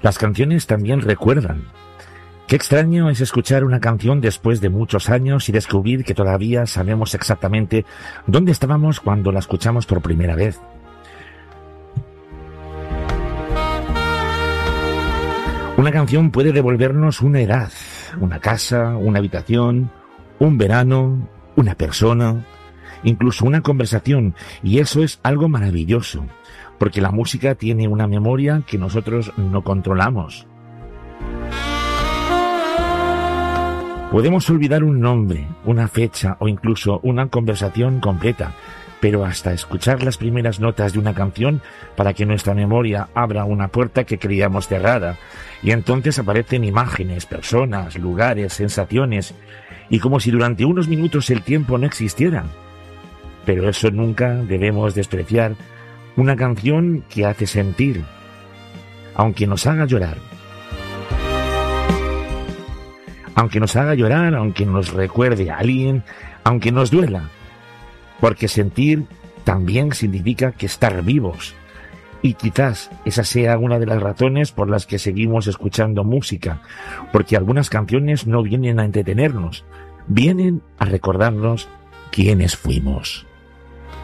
Las canciones también recuerdan. Qué extraño es escuchar una canción después de muchos años y descubrir que todavía sabemos exactamente dónde estábamos cuando la escuchamos por primera vez. Una canción puede devolvernos una edad, una casa, una habitación, un verano, una persona, incluso una conversación, y eso es algo maravilloso, porque la música tiene una memoria que nosotros no controlamos. Podemos olvidar un nombre, una fecha o incluso una conversación completa, pero hasta escuchar las primeras notas de una canción para que nuestra memoria abra una puerta que creíamos cerrada, y entonces aparecen imágenes, personas, lugares, sensaciones, y como si durante unos minutos el tiempo no existiera. Pero eso nunca debemos despreciar, una canción que hace sentir, aunque nos haga llorar. Aunque nos haga llorar, aunque nos recuerde a alguien, aunque nos duela. Porque sentir también significa que estar vivos. Y quizás esa sea una de las razones por las que seguimos escuchando música. Porque algunas canciones no vienen a entretenernos, vienen a recordarnos quiénes fuimos.